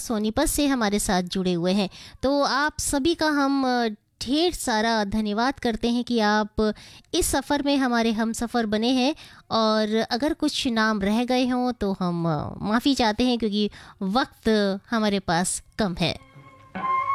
सोनीपत से हमारे साथ जुड़े हुए हैं। तो आप सभी का हम ढेर सारा धन्यवाद करते हैं कि आप इस सफ़र में हमारे हम सफ़र बने हैं। और अगर कुछ नाम रह गए हों तो हम माफ़ी चाहते हैं, क्योंकि वक्त हमारे पास कम है।